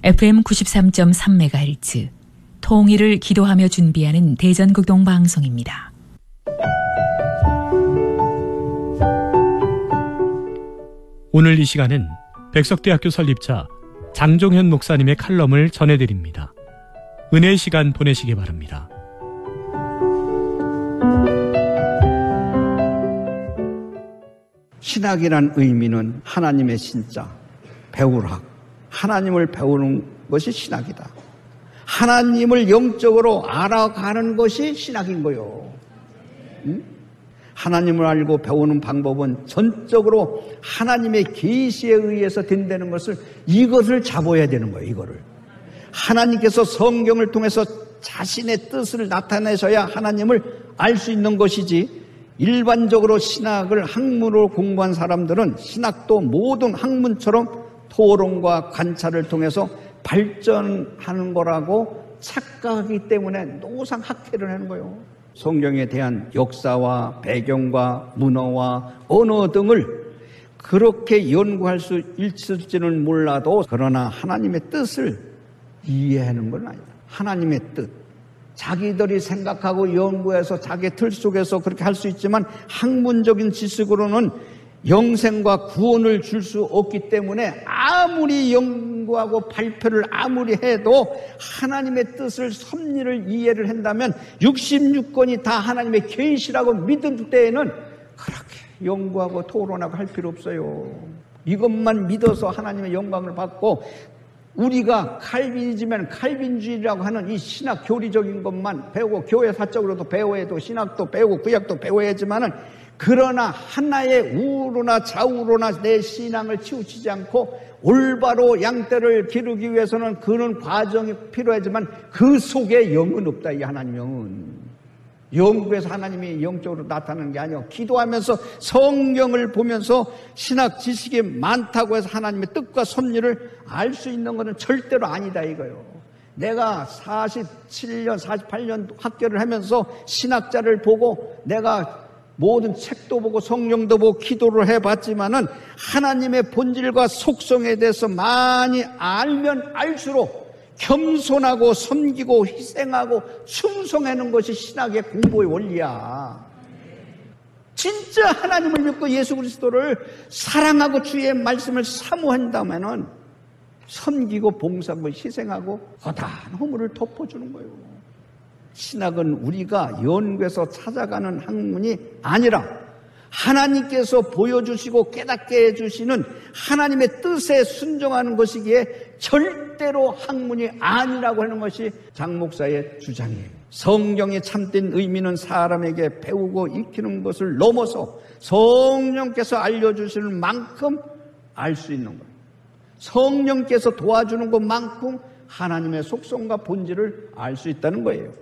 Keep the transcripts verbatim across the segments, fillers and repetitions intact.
에프엠 구십삼 점 삼 메가헤르츠 통일을 기도하며 준비하는 대전극동 방송입니다. 오늘 이 시간은 백석대학교 설립자 장종현 목사님의 칼럼을 전해드립니다. 은혜의 시간 보내시기 바랍니다. 신학이란 의미는 하나님의 신자, 배우락, 하나님을 배우는 것이 신학이다. 하나님을 영적으로 알아가는 것이 신학인 거요. 응? 하나님을 알고 배우는 방법은 전적으로 하나님의 계시에 의해서 된다는 것을, 이것을 잡아야 되는 거예요. 이거를 하나님께서 성경을 통해서 자신의 뜻을 나타내셔야 하나님을 알 수 있는 것이지, 일반적으로 신학을 학문으로 공부한 사람들은 신학도 모든 학문처럼 토론과 관찰을 통해서 발전하는 거라고 착각하기 때문에 노상 학회를 하는 거예요. 성경에 대한 역사와 배경과 문어와 언어 등을 그렇게 연구할 수 있을지는 몰라도, 그러나 하나님의 뜻을 이해하는 건 아니다. 하나님의 뜻, 자기들이 생각하고 연구해서 자기 틀 속에서 그렇게 할 수 있지만 학문적인 지식으로는 영생과 구원을 줄 수 없기 때문에 아무리 연구하고 발표를 아무리 해도 하나님의 뜻을, 섭리를 이해를 한다면 육십육 권이 다 하나님의 계시라고 믿을 때에는 그렇게 연구하고 토론하고 할 필요 없어요. 이것만 믿어서 하나님의 영광을 받고, 우리가 칼빈이즘은 칼빈주의라고 하는 이 신학 교리적인 것만 배우고, 교회 사적으로도 배워야 되고 신학도 배우고 구약도 배워야지만은, 그러나 하나의 우로나 좌우로나 내 신앙을 치우치지 않고 올바로 양떼를 기르기 위해서는 그런 과정이 필요하지만 그 속에 영은 없다. 이 하나님 영은 연구해서 하나님이 영적으로 나타나는 게 아니고, 기도하면서 성경을 보면서 신학 지식이 많다고 해서 하나님의 뜻과 섭리를 알 수 있는 것은 절대로 아니다 이거요. 내가 사십칠 년 사십팔 년 학교를 하면서 신학자를 보고 내가 모든 책도 보고 성경도 보고 기도를 해봤지만은 하나님의 본질과 속성에 대해서 많이 알면 알수록 겸손하고 섬기고 희생하고 충성하는 것이 신학의 공부의 원리야. 진짜 하나님을 믿고 예수 그리스도를 사랑하고 주의 말씀을 사모한다면은 섬기고 봉사하고 희생하고 거다한 허물을 덮어주는 거예요. 신학은 우리가 연구해서 찾아가는 학문이 아니라 하나님께서 보여주시고 깨닫게 해주시는 하나님의 뜻에 순종하는 것이기에 절대로 학문이 아니라고 하는 것이 장 목사의 주장이에요. 성경의 참된 의미는 사람에게 배우고 익히는 것을 넘어서 성령께서 알려주시는 만큼 알 수 있는 거예요. 성령께서 도와주는 것만큼 하나님의 속성과 본질을 알 수 있다는 거예요.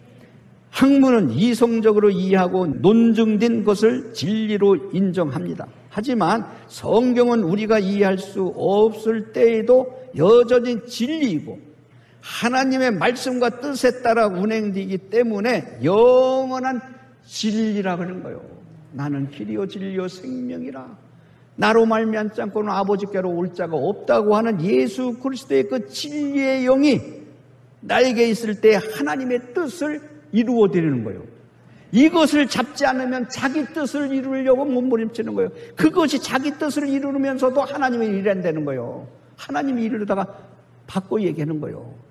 학문은 이성적으로 이해하고 논증된 것을 진리로 인정합니다. 하지만 성경은 우리가 이해할 수 없을 때에도 여전히 진리이고 하나님의 말씀과 뜻에 따라 운행되기 때문에 영원한 진리라고 하는 거예요. 나는 길이요 진리요 생명이라, 나로 말미암지 않고는 아버지께로 올 자가 없다고 하는 예수 그리스도의 그 진리의 영이 나에게 있을 때 하나님의 뜻을 이루어드리는 거예요. 이것을 잡지 않으면 자기 뜻을 이루려고 몸부림치는 거예요. 그것이 자기 뜻을 이루면서도 하나님의 일이 안 되는 거예요. 하나님이 이루다가 바꿔 얘기하는 거예요.